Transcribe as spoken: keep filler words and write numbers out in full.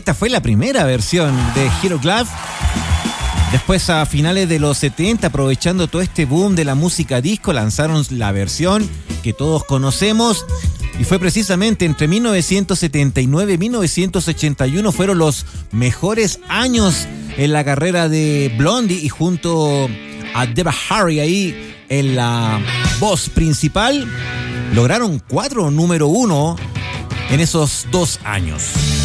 esta fue la primera versión de Hero Glove. Después, a finales de los setenta, aprovechando todo este boom de la música disco, lanzaron la versión que todos conocemos. Y fue precisamente entre mil novecientos setenta y nueve y mil novecientos ochenta y uno fueron los mejores años en la carrera de Blondie, y junto a Deva Harry ahí en la voz principal, lograron cuatro número uno en esos dos años.